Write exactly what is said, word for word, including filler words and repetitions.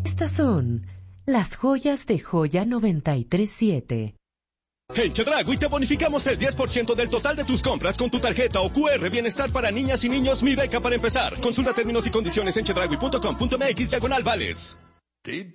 Estas son las joyas de Joya noventa y tres siete. En Chedraui te bonificamos el diez por ciento del total de tus compras con tu tarjeta o Q R Bienestar para niñas y niños Mi Beca para empezar. Consulta términos y condiciones en chedraui punto com punto m x diagonal vales. Te